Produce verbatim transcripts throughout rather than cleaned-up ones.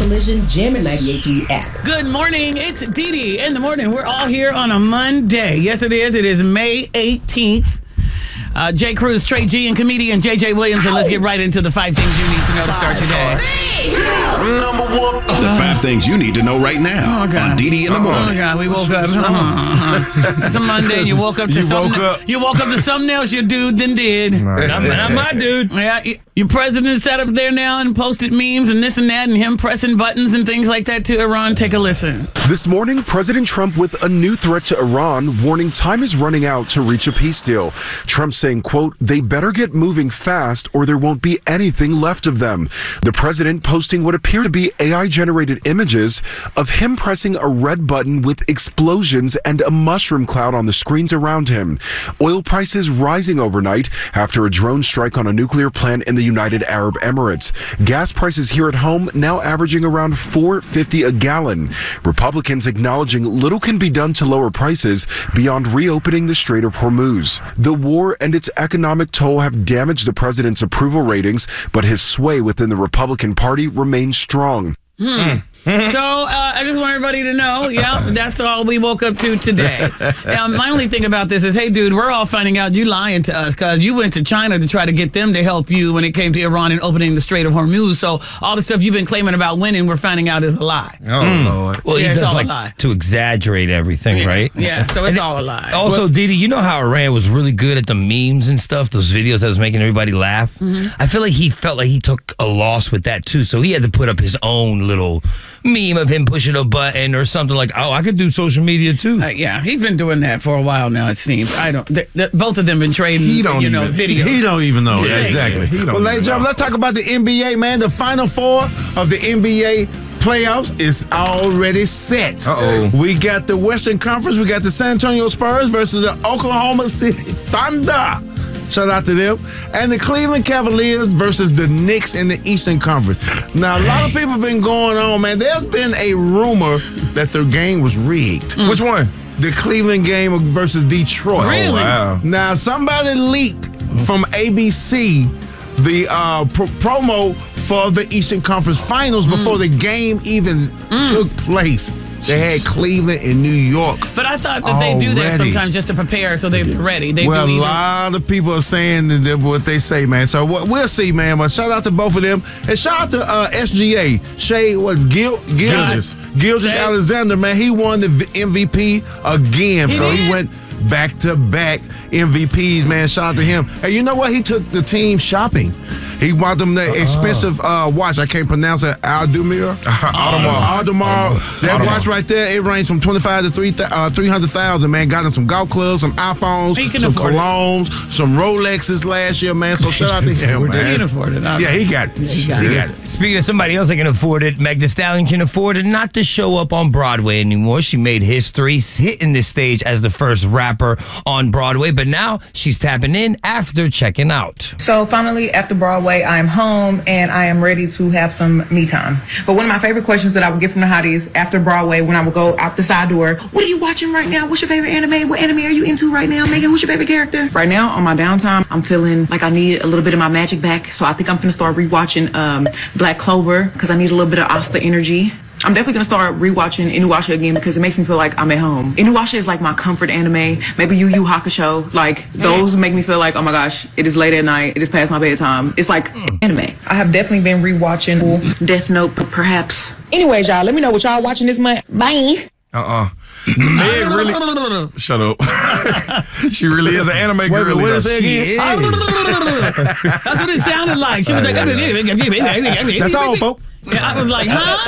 Collision Gem and ninety-eight point three app. Good morning. It's Dee Dee in the morning. We're all here on a Monday. Yes, it is. It is May eighteenth. Uh, Jay Cruz, Trey G, and comedian J J Williams. And let's get right into the five things you need to know to start your day. Number one. The five things you need to know right now Oh, God. on Dee Dee in the morning. Oh, God. We woke up. Uh-huh. It's a Monday and you woke up to You something. woke up. You woke up to something else your dude then did. Not, not my dude. Yeah, y- your president sat up there now and posted memes and this and that and him pressing buttons and things like that to Iran. Take a listen. This morning, President Trump with a new threat to Iran, warning time is running out to reach a peace deal. Trump saying, quote, they better get moving fast or there won't be anything left of them. The president posting what appear to be A I-generated images of him pressing a red button with explosions and a mushroom cloud on the screens around him. Oil prices rising overnight after a drone strike on a nuclear plant in the United Arab Emirates. Gas prices here at home now averaging around four fifty a gallon. Republicans acknowledging little can be done to lower prices beyond reopening the Strait of Hormuz. The war and its economic toll have damaged the president's approval ratings, but his sway within the Republican Party remains strong. Hmm. So uh, I just want everybody to know, yeah, that's all we woke up to today. Um, my only thing about this is, hey, dude, we're all finding out you lying to us because you went to China to try to get them to help you when it came to Iran and opening the Strait of Hormuz. So all the stuff you've been claiming about winning, we're finding out is a lie. Oh, mm. Lord. Well, Yeah, he it's does all a like lie. to exaggerate everything, Yeah, right? yeah, so it's all a lie. Also, Dee Dee, you know how Iran was really good at the memes and stuff, those videos that was making everybody laugh? Mm-hmm. I feel like he felt like he took a loss with that, too. So he had to put up his own little meme of him pushing a button or something like, oh, I could do social media, too. Uh, yeah, he's been doing that for a while now, it seems. I don't, th- th- both of them been trading, He don't you know, even, videos. He don't even know. Yeah, exactly. He don't Well, ladies and gentlemen, let's talk about the N B A, man. The Final Four of the N B A playoffs is already set. Uh-oh. We got the Western Conference. We got the San Antonio Spurs versus the Oklahoma City Thunder. Shout out to them. And the Cleveland Cavaliers versus the Knicks in the Eastern Conference. Now, a lot of people have been going on, man. There's been a rumor that their game was rigged. Which one? The Cleveland game versus Detroit. Really? Oh, wow. Now, somebody leaked from A B C the uh, pro- promo for the Eastern Conference Finals before the game even took place. They had Cleveland and New York. But I thought that they do that Already. sometimes just to prepare so they're ready. They Well, do a either. lot of people are saying that they're what they say, man. So what we'll see, man. But shout out to both of them, and shout out to uh, S G A. Shay, what Gil Gilgis Gilgis Shay. Alexander, man. He won the v- M V P again, He so did? he went back to back M V Ps, man. Shout out to him. Hey, you know what? He took the team shopping. He bought them the expensive uh, watch. I can't pronounce it. Aldemir. Audemars. Audemars. That Audemars. watch right there, it ranged from twenty-five to three uh, three hundred thousand. Man, got him some golf clubs, some iPhones, He can some afford it. colognes, some Rolexes last year, man. So shout out to him, He man. can afford it. huh? Yeah, he got it. he got he it. got it. Speaking of somebody else that can afford it, Meg Thee Stallion can afford it not to show up on Broadway anymore. She made history hitting the stage as the first rapper on Broadway, but now she's tapping in after checking out. So finally, after Broadway, I am home and I am ready to have some me time. But one of my favorite questions that I would get from the hotties after Broadway, when I would go out the side door, what are you watching right now? What's your favorite anime? What anime are you into right now? Megan, who's your favorite character? Right now, on my downtime, I'm feeling like I need a little bit of my magic back. So I think I'm gonna start rewatching um, Black Clover because I need a little bit of Asta energy. I'm definitely gonna start rewatching Inuyasha again because it makes me feel like I'm at home. Inuyasha is like my comfort anime. Maybe Yu Yu Hakusho. Like those make me feel like, oh my gosh, it is late at night. It is past my bedtime. It's like anime. I have definitely been rewatching Death Note, perhaps. Anyways, y'all, let me know what y'all watching this month. Bye. Uh-uh. Meg really... Shut up. She really is an anime Wait, girl. what is it She again? is. That's what it sounded like. She was like, That's all, folks. Yeah, I was like, huh?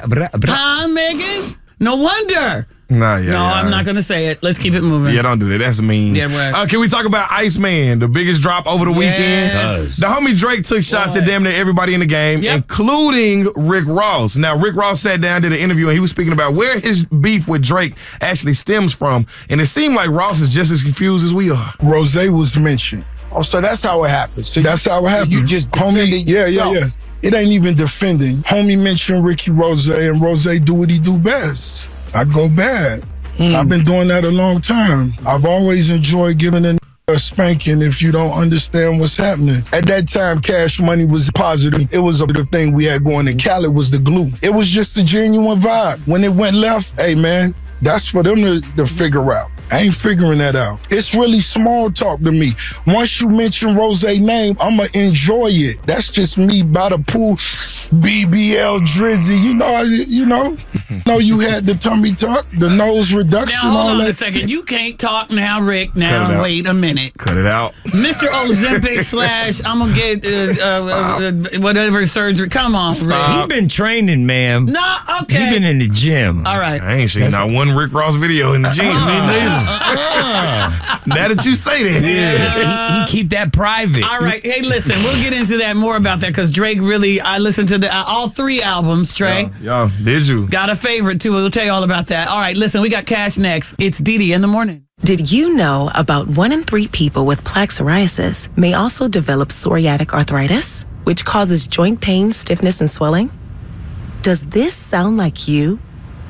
Huh, Megan? No wonder. Nah, yeah. No, yeah. I'm not going to say it. Let's keep it moving. Yeah, don't do that. That's mean. Yeah, right. uh, can we talk about Iceman, the biggest drop over the weekend? Yes. The homie Drake took shots Boy. at damn near everybody in the game, Yep. including Rick Ross. Now, Rick Ross sat down, did an interview, and he was speaking about where his beef with Drake actually stems from. And it seemed like Ross is just as confused as we are. Rose was mentioned. Oh, so that's how it happens. So That's how it happened. You just homie. defended Yeah, yeah, yourself. yeah. It ain't even defending. Homie mentioned Ricky Rose, and Rose do what he do best. I go bad. I've been doing that a long time. I've always enjoyed giving a, a a spanking if you don't understand what's happening. At that time, Cash Money was positive. It was a the thing we had going, and Khaled was the glue. It was just a genuine vibe. When it went left, hey man, that's for them to, to figure out. I ain't figuring that out. It's really small talk to me. Once you mention Rose's name, I'ma enjoy it. That's just me by the pool, B B L Drizzy. You know, you know, know you had the tummy tuck, the nose reduction, Now, hold all on that. a second. You can't talk now, Rick. Cut it Now, out. wait a minute. Cut it out. Mister Ozempic slash, I'm going to get uh, uh, uh, whatever surgery. Come on, He Rick. been training, ma'am. No, okay. He been in the gym. All right. I ain't seen not one Rick Ross video in the gym. Me neither. Uh-uh. Now that you say that, yeah. he, he keep that private. All right. Hey, listen, we'll get into that more about that because Drake really, I listened to the uh, all three albums, Trey. Yo, did you? Got a favorite, too. We'll tell you all about that. All right, listen, we got Cash next. It's Didi in the morning. Did you know about one in three people with plaque psoriasis may also develop psoriatic arthritis, which causes joint pain, stiffness, and swelling? Does this sound like you?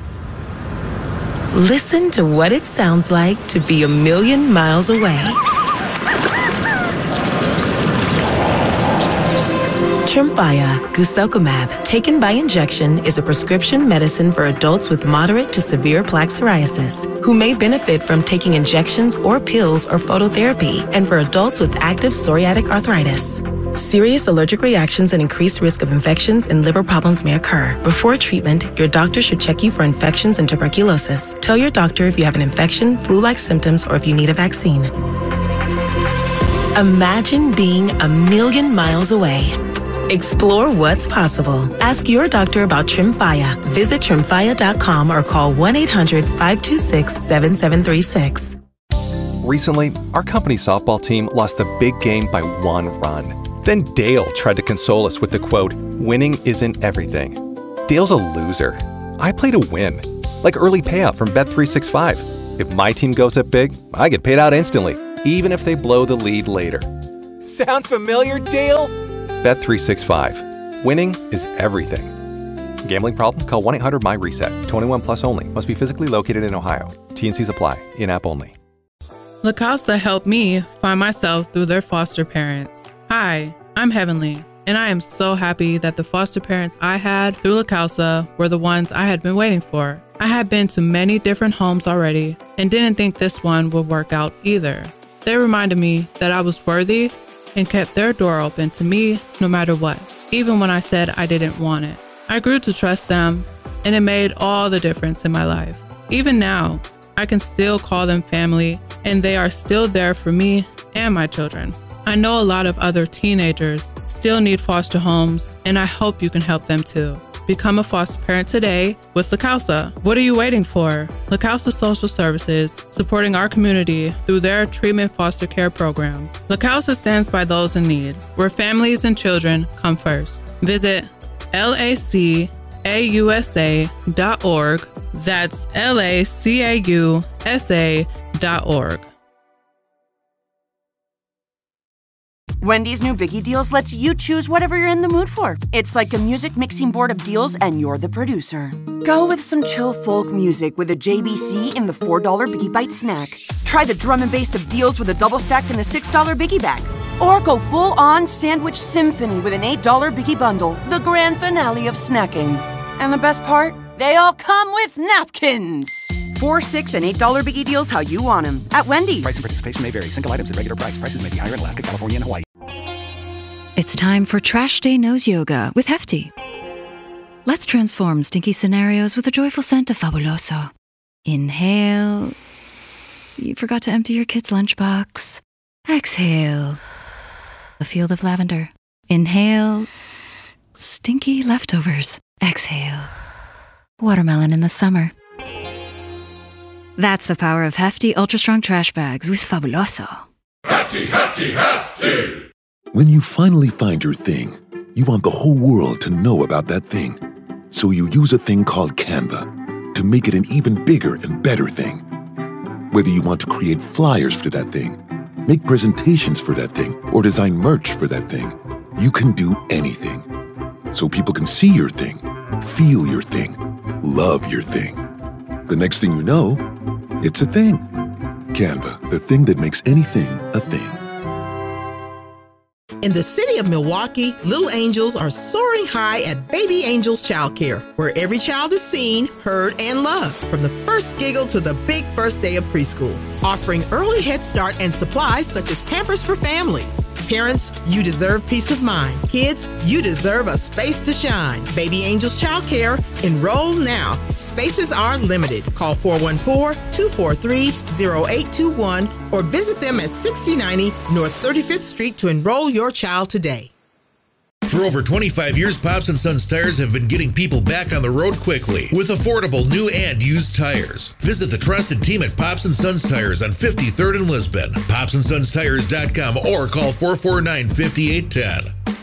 Listen to what it sounds like to be a million miles away. Tremfya guselkumab, taken by injection, is a prescription medicine for adults with moderate to severe plaque psoriasis who may benefit from taking injections or pills or phototherapy, and for adults with active psoriatic arthritis. Serious allergic reactions and increased risk of infections and liver problems may occur. Before treatment, your doctor should check you for infections and tuberculosis. Tell your doctor if you have an infection, flu-like symptoms, or if you need a vaccine. Imagine being a million miles away. Explore what's possible. Ask your doctor about Tremfya. Visit tremfya dot com or call one eight hundred, five two six, seven seven three six. Recently, our company softball team lost the big game by one run. Then Dale tried to console us with the quote, "Winning isn't everything." Dale's a loser. I play to win. Like early payout from Bet three sixty-five. If my team goes up big, I get paid out instantly, even if they blow the lead later. Sound familiar, Dale? Bet three sixty-five. Winning is everything. Gambling problem? Call one eight hundred my reset. twenty-one plus only. Must be physically located in Ohio. T and Cs apply. In-app only. La Casa helped me find myself through their foster parents. Hi, I'm Heavenly, and I am so happy that the foster parents I had through La Casa were the ones I had been waiting for. I had been to many different homes already and didn't think this one would work out either. They reminded me that I was worthy and kept their door open to me no matter what, even when I said I didn't want it. I grew to trust them, and it made all the difference in my life. Even now, I can still call them family, and they are still there for me and my children. I know a lot of other teenagers still need foster homes, and I hope you can help them too. Become a foster parent today with La Casa. What are you waiting for? La Casa Social Services, supporting our community through their treatment foster care program. La Casa stands by those in need, where families and children come first. Visit L A C A U S A dot org. That's L A C A U S A dot org. Wendy's new Biggie Deals lets you choose whatever you're in the mood for. It's like a music mixing board of deals, and you're the producer. Go with some chill folk music with a J B C in the four dollar Biggie Bite snack. Try the drum and bass of deals with a double stack in the six dollar Biggie Bag. Or go full-on sandwich symphony with an eight dollar Biggie Bundle, the grand finale of snacking. And the best part? They all come with napkins. Four, six, and eight dollar Biggie Deals how you want them at Wendy's. Price and participation may vary. Single items at regular price. Prices may be higher in Alaska, California, and Hawaii. It's time for Trash Day Nose Yoga with Hefty. Let's transform stinky scenarios with a joyful scent of Fabuloso. Inhale. You forgot to empty your kid's lunchbox. Exhale. A field of lavender. Inhale. Stinky leftovers. Exhale. Watermelon in the summer. That's the power of Hefty Ultra Strong Trash Bags with Fabuloso. Hefty, hefty, hefty! When you finally find your thing, you want the whole world to know about that thing. So you use a thing called Canva to make it an even bigger and better thing. Whether you want to create flyers for that thing, make presentations for that thing, or design merch for that thing, you can do anything. So people can see your thing, feel your thing, love your thing. The next thing you know, it's a thing. Canva, the thing that makes anything a a thing. In the city of Milwaukee, little angels are soaring high at Baby Angels Child Care, where every child is seen, heard, and loved, from the first giggle to the big first day of preschool, offering early head start and supplies such as Pampers for families. Parents, you deserve peace of mind. Kids, you deserve a space to shine. Baby Angels Child Care. Enroll now. Spaces are limited. Call four one four, two four three, zero eight two one or visit them at sixty ninety North thirty-fifth Street to enroll your child today. For over twenty-five years, Pops and Sons Tires have been getting people back on the road quickly with affordable new and used tires. Visit the trusted team at Pops and Sons Tires on fifty-third and Lisbon, pops and sons tires dot com, or call four four nine, five eight one zero.